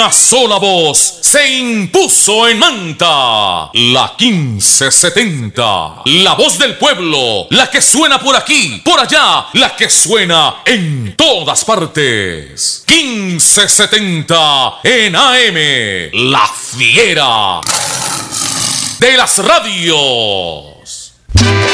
Una sola voz se impuso en Manta. La 1570. La voz del pueblo. La que suena por aquí, por allá. La que suena en todas partes. 1570 en AM. La fiera de las radios.